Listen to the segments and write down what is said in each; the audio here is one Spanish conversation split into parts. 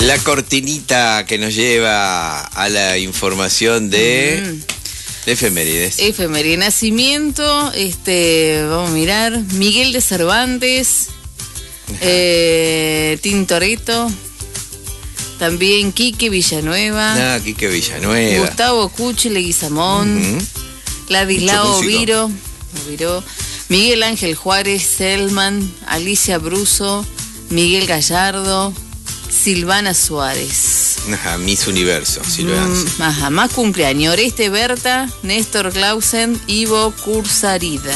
La cortinita que nos lleva a la información de efemérides. Efeméride, nacimiento, vamos a mirar, Miguel de Cervantes, Tintoretto, también Quique Villanueva. Quique Villanueva. Gustavo Cuchi Leguizamón, Ladislao Oviro, Miguel Ángel Juárez, Selman, Alicia Bruso, Miguel Gallardo, Silvana Suárez. Miss Universo, Silvana. Más cumpleaños. Oreste Berta, Néstor Clausen, Ivo Cursarida.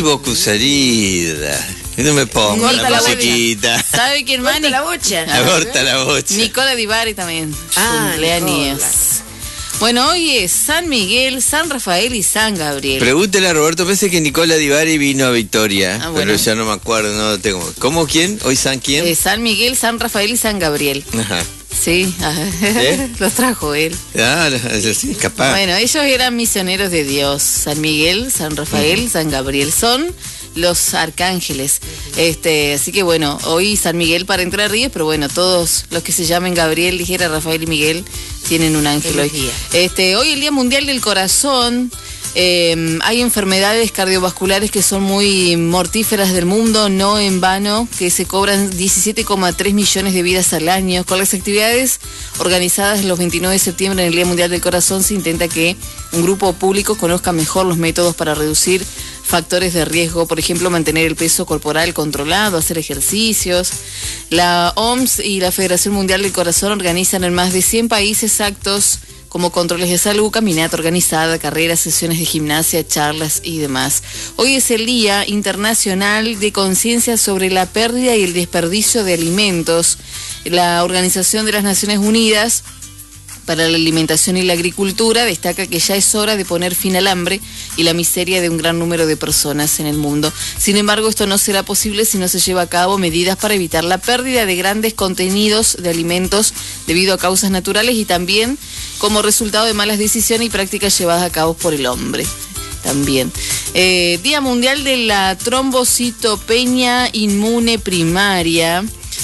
No me pongo la musiquita. ¿Sabe quién más? Corta la bocha. Corta la bocha. Nicola Di Bari también. Cumpleaños. Bueno, hoy es San Miguel, San Rafael y San Gabriel. Pregúntele a Roberto, pensé que Nicola Di Bari vino a Victoria, bueno. pero ya no me acuerdo, no tengo. ¿Cómo quién? ¿Hoy San quién? San Miguel, San Rafael y San Gabriel. Ajá. Sí, los trajo él. Sí, capaz. Bueno, ellos eran misioneros de Dios. San Miguel, San Rafael, San Gabriel. Son los arcángeles. Así que bueno, hoy San Miguel para Entre Ríos, pero bueno, todos los que se llamen Gabriel, Ligera, Rafael y Miguel tienen un ángel hoy. Hoy el Día Mundial del Corazón. Hay enfermedades cardiovasculares que son muy mortíferas del mundo, no en vano, que se cobran 17,3 millones de vidas al año. Con las actividades organizadas los 29 de septiembre en el Día Mundial del Corazón se intenta que un grupo público conozca mejor los métodos para reducir factores de riesgo, por ejemplo, mantener el peso corporal controlado, hacer ejercicios. La OMS y la Federación Mundial del Corazón organizan en más de 100 países actos como controles de salud, caminata organizada, carreras, sesiones de gimnasia, charlas y demás. Hoy es el Día Internacional de Conciencia sobre la Pérdida y el Desperdicio de Alimentos. La Organización de las Naciones Unidas para la Alimentación y la Agricultura destaca que ya es hora de poner fin al hambre y la miseria de un gran número de personas en el mundo. Sin embargo, esto no será posible si no se lleva a cabo medidas para evitar la pérdida de grandes contenidos de alimentos debido a causas naturales y también como resultado de malas decisiones y prácticas llevadas a cabo por el hombre. También. Día Mundial de la Trombocitopenia Inmune Primaria.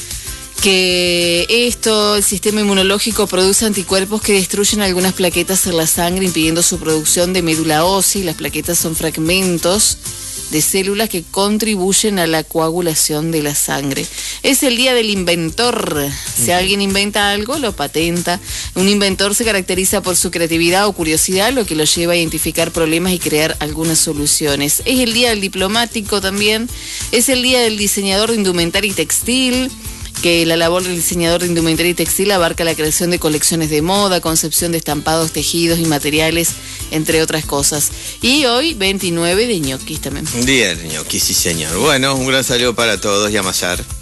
Que el sistema inmunológico produce anticuerpos que destruyen algunas plaquetas en la sangre, impidiendo su producción de médula ósea. Las plaquetas son fragmentos de células que contribuyen a la coagulación de la sangre. Es el Día del Inventor. Si alguien inventa algo, lo patenta. Un inventor se caracteriza por su creatividad o curiosidad, lo que lo lleva a identificar problemas y crear algunas soluciones. Es el Día del Diplomático también. Es el Día del Diseñador de Indumentaria y Textil, que la labor del diseñador de indumentaria y textil abarca la creación de colecciones de moda, concepción de estampados, tejidos y materiales, entre otras cosas. Y hoy, 29 de ñoquis también. Día de ñoquis, sí señor. Bueno, un gran saludo para todos y a amasar.